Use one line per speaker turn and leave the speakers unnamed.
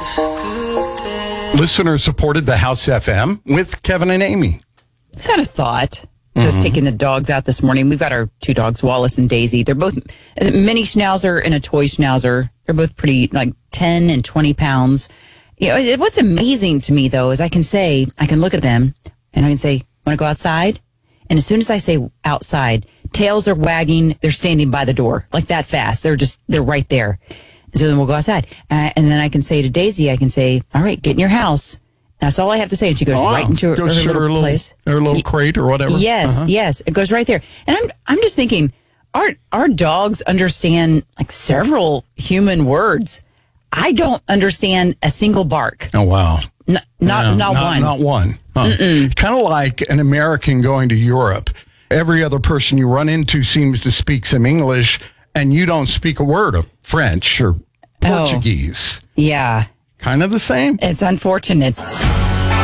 Listeners supported the House FM with Kevin and Amy.
Just had a thought. I was taking the dogs out this morning. We've got our two dogs, Wallace and Daisy. They're both a mini schnauzer and a toy schnauzer. They're both pretty, like 10 and 20 pounds. You know, what's amazing to me, though, is I can look at them and I can say, want to go outside? And as soon as I say outside, tails are wagging. They're standing by the door like that fast. They're right there. And so then we'll go outside. And then I can say to Daisy, all right, get in your house. That's all I have to say. And she goes right into her little place.
Her little crate or whatever.
Yes, yes. It goes right there. And I'm just thinking, our dogs understand like several human words. I don't understand a single bark.
Oh, wow.
Not one.
Not one. Huh. Kind of like an American going to Europe. Every other person you run into seems to speak some English, and you don't speak a word of French or Portuguese.
Yeah.
Kind of the same.
It's unfortunate.